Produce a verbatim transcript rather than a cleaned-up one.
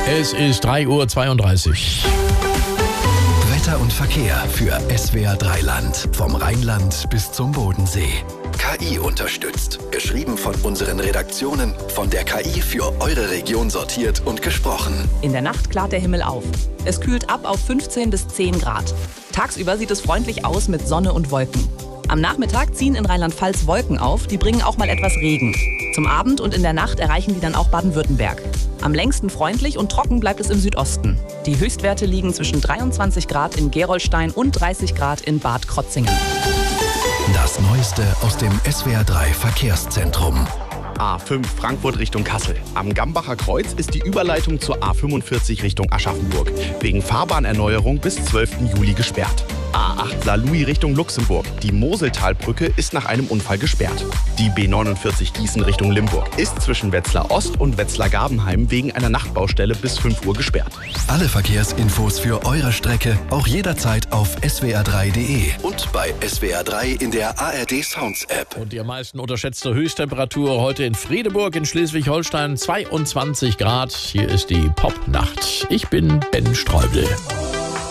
Es ist drei Uhr zweiunddreißig. Wetter und Verkehr für S W R drei Land. Vom Rheinland bis zum Bodensee. K I unterstützt. Geschrieben von unseren Redaktionen, von der K I für eure Region sortiert und gesprochen. In der Nacht klart der Himmel auf. Es kühlt ab auf fünfzehn bis zehn Grad. Tagsüber sieht es freundlich aus mit Sonne und Wolken. Am Nachmittag ziehen in Rheinland-Pfalz Wolken auf, die bringen auch mal etwas Regen. Zum Abend und in der Nacht erreichen die dann auch Baden-Württemberg. Am längsten freundlich und trocken bleibt es im Südosten. Die Höchstwerte liegen zwischen dreiundzwanzig Grad in Gerolstein und dreißig Grad in Bad Krotzingen. Das Neueste aus dem S W R drei Verkehrszentrum. A fünf Frankfurt Richtung Kassel. Am Gambacher Kreuz ist die Überleitung zur A fünfundvierzig Richtung Aschaffenburg wegen Fahrbahnerneuerung bis zwölften Juli gesperrt. A acht Saarlouis Richtung Luxemburg. Die Moseltalbrücke ist nach einem Unfall gesperrt. Die B neunundvierzig Gießen Richtung Limburg ist zwischen Wetzlar Ost und Wetzlar Gabenheim wegen einer Nachtbaustelle bis fünf Uhr gesperrt. Alle Verkehrsinfos für eure Strecke auch jederzeit auf s w r drei punkt d e und bei S W R drei in der A R D Sounds App. Und die am meisten unterschätzte Höchsttemperatur heute in Fredeburg in Schleswig-Holstein, zweiundzwanzig Grad. Hier ist die Popnacht. Ich bin Ben Streubel.